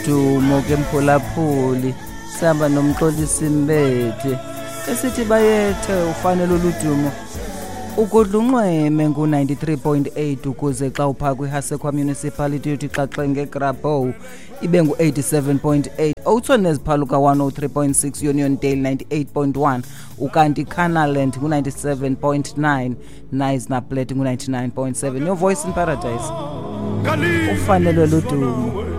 Dumo ke mphulaphuli sihamba nomxolisi Mbethe esithi bayethe ufanele oludumo ukudlunqweme ngu-93.8 ukuze xa uphakwe iHasekwa Municipality yothi xaxe ngeGrabhow ibe ngu-87.8 Oudtshoorn neziphaluka 103.6 Union Dale 98.1 ukanti Canaland ngu-97.9 Knysna Plate ngu-99.7 Your Voice in Paradise ufanele ludumo.